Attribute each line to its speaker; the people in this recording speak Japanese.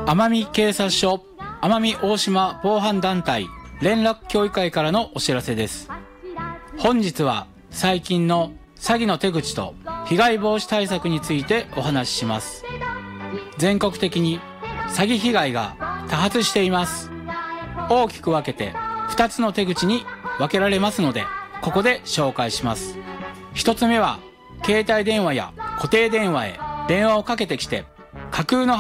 Speaker 1: 奄美警察署奄美大島防犯団体連絡協議会からのお知らせです。本日は最近の詐欺の手口と被害防止対策についてお話しします。全国的に詐欺被害が多発しています。大きく分けて2つの手口に分けられますので、ここで紹介します。1つ目は携帯電話や固定電話へ電話をかけてきて架空の